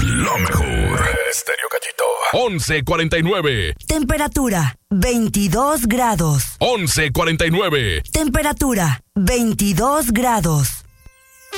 La mejor. Estéreo Cachito. 11:49. Temperatura 22 grados. 11:49. Temperatura 22 grados.